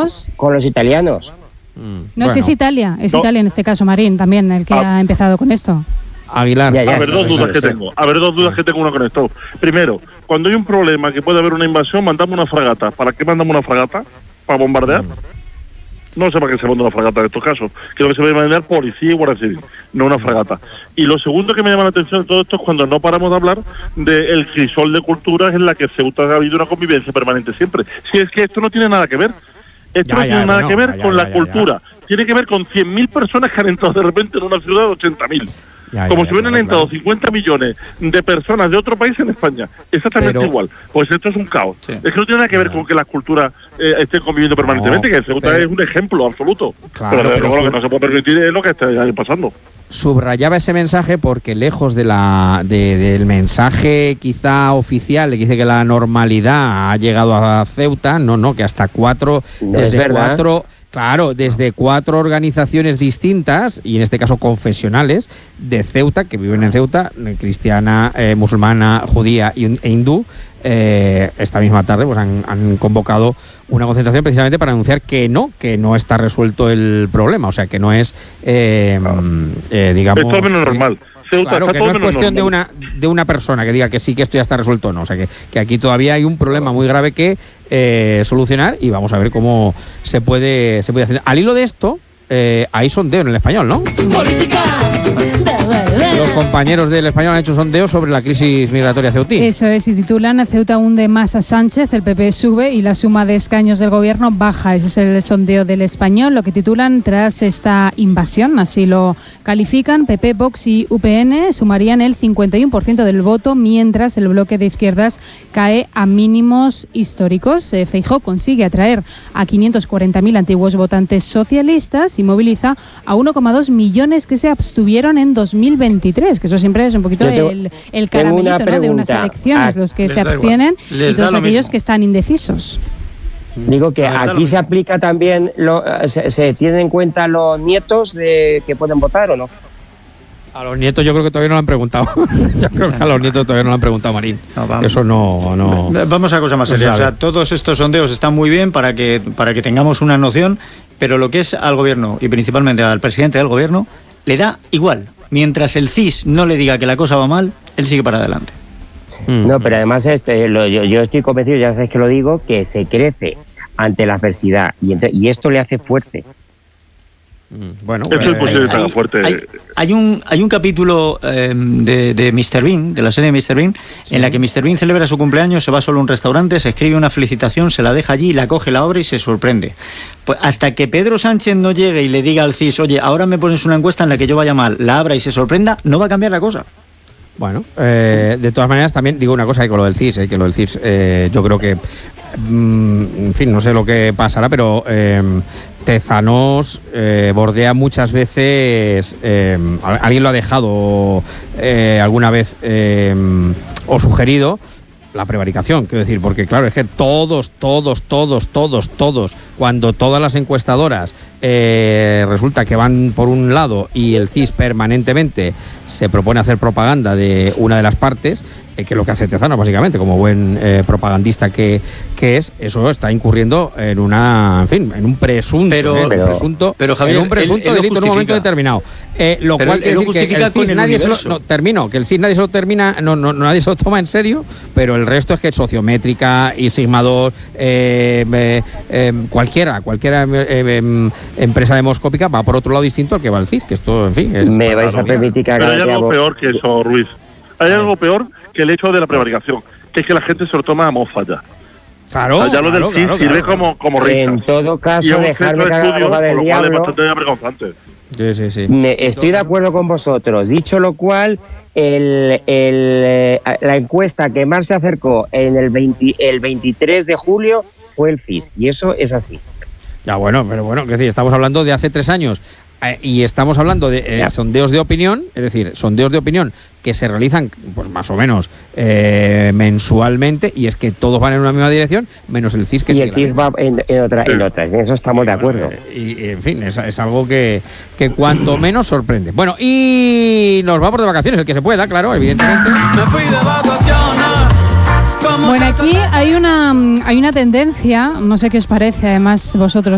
con los italianos. No, si es Italia, Italia en este caso, Marín, también el que ha empezado con esto. Aguilar. A ver, dos dudas que tengo uno con esto. Primero, cuando hay un problema que puede haber una invasión, mandamos una fragata. ¿Para qué mandamos una fragata? ¿Para bombardear? No sé para qué se manda una fragata en estos casos. Creo que se debe mandar policía y guardia civil, no una fragata. Y lo segundo que me llama la atención de todo esto es cuando no paramos de hablar del crisol de culturas en la que Ceuta ha habido una convivencia permanente siempre. Si es que esto no tiene nada que ver. Esto no tiene nada que ver con la cultura. Tiene que ver con 100.000 personas que han entrado de repente en una ciudad de 80.000. Como si hubieran entrado 50 millones de personas de otro país en España. Exactamente igual. Pues esto es un caos. Sí. Es que no tiene nada que ver con que las culturas estén conviviendo permanentemente, que Ceuta es un ejemplo absoluto. Claro, pero lo que no se puede permitir es lo que está pasando. Subrayaba ese mensaje porque lejos de del mensaje quizá oficial que dice que la normalidad ha llegado a Ceuta, no, que hasta desde cuatro organizaciones distintas, y en este caso confesionales, de Ceuta, que viven en Ceuta, cristiana, musulmana, judía e hindú, esta misma tarde pues han convocado una concentración precisamente para anunciar que no está resuelto el problema, o sea que no es, digamos... Es todo menos normal. Ceuta, claro, que no es cuestión de una persona que diga que sí, que esto ya está resuelto, no. O sea, que aquí todavía hay un problema muy grave que solucionar, y vamos a ver cómo se puede hacer. Al hilo de esto, hay sondeo en el Español, ¿no? ¡Política! Los compañeros del Español han hecho sondeos sobre la crisis migratoria ceutí. Eso es, y titulan: Ceuta hunde más a Sánchez, el PP sube y la suma de escaños del gobierno baja. Ese es el sondeo del Español, lo que titulan: tras esta invasión, así lo califican. PP, Vox y UPN sumarían el 51% del voto, mientras el bloque de izquierdas cae a mínimos históricos. Feijóo consigue atraer a 540.000 antiguos votantes socialistas y moviliza a 1,2 millones que se abstuvieron en 2023, que eso siempre es un poquito el caramelito, ¿no?, de unas elecciones, los que se abstienen y todos aquellos que están indecisos. Digo que aquí se aplica también, se tienen en cuenta los nietos que pueden votar, ¿o no? A los nietos yo creo que todavía no lo han preguntado. Yo creo que a los nietos todavía no lo han preguntado, Marín. Eso no. Vamos a cosa más seria. O sea, todos estos sondeos están muy bien para que tengamos una noción, pero lo que es al gobierno y principalmente al presidente del gobierno le da igual. Mientras el CIS no le diga que la cosa va mal, él sigue para adelante. No, pero además yo estoy convencido, ya sabes que lo digo, que se crece ante la adversidad y esto le hace fuerte. Bueno, hay un capítulo de Mr. Bean, de la serie Mr. Bean, sí, en la que Mr. Bean celebra su cumpleaños, se va solo a un restaurante, se escribe una felicitación, se la deja allí, la coge, la abre y se sorprende. Pues hasta que Pedro Sánchez no llegue y le diga al CIS: oye, ahora me pones una encuesta en la que yo vaya mal, la abra y se sorprenda, no va a cambiar la cosa. Bueno, de todas maneras también digo una cosa, que lo del CIS, yo creo que, en fin, no sé lo que pasará, pero Tezanos bordea muchas veces, alguien lo ha dejado alguna vez o sugerido, la prevaricación, quiero decir, porque claro, es que todos, cuando todas las encuestadoras resulta que van por un lado y el CIS permanentemente se propone hacer propaganda de una de las partes, que es lo que hace Tezanos básicamente, como buen propagandista que es, eso está incurriendo en un presunto delito en un momento determinado. Lo cual quiere decir que el CIS nadie se lo toma en serio, pero el resto es que Sociométrica y Sigma 2, cualquiera empresa demoscópica va por otro lado distinto al que va el CIS, que esto, en fin... Me vais a permitir que haga... Pero hay algo peor que eso, Ruiz. Hay algo peor que el hecho de la prevaricación, que es que la gente se lo toma a mofa ya. Claro, ya lo del CIS sirve como risa. En todo caso, dejarme que haga la del diablo. Es bastante vergonzante. Sí. Estoy de acuerdo con vosotros. Dicho lo cual, la encuesta que más se acercó en el 23 de julio fue el CIS, y eso es así. Ya, bueno, pero bueno, es decir, estamos hablando de hace 3 años y estamos hablando de sondeos de opinión, es decir, sondeos de opinión que se realizan pues más o menos mensualmente, y es que todos van en una misma dirección, menos el CIS, que y el CIS va en otra, en eso estamos de acuerdo. Y en fin, es algo que cuanto menos sorprende. Bueno, y nos vamos de vacaciones, el que se pueda, claro, evidentemente. Me fui de vacaciones. Bueno, aquí hay una tendencia, no sé qué os parece, además vosotros